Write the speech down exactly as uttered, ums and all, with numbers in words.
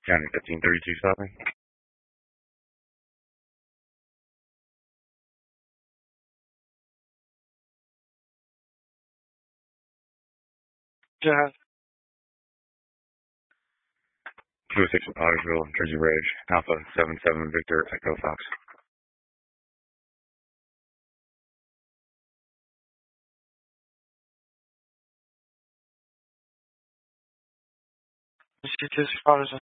County fifteen thirty-two stopping. Yeah. two oh six Pottersville, Jersey Ridge, Alpha seven seven Victor Echo Fox. This is Pottersville.